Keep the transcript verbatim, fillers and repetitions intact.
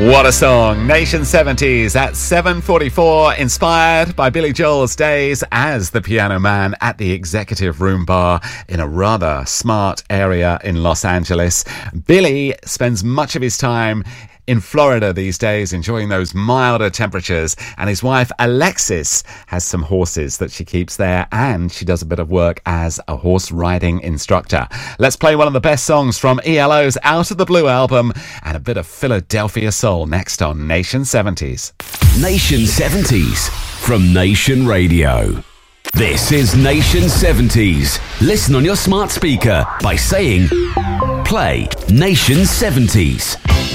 What a song. Nation seventies at seven forty-four, inspired by Billy Joel's days as the piano man at the Executive Room Bar in a rather smart area in Los Angeles. Billy spends much of his time in Florida these days, enjoying those milder temperatures, and his wife Alexis has some horses that she keeps there, and she does a bit of work as a horse riding instructor. Let's play one of the best songs from E L O's Out of the Blue album and a bit of Philadelphia soul next on Nation seventies. Nation seventies from Nation Radio. This is Nation seventies. Listen on your smart speaker by saying play Nation seventies.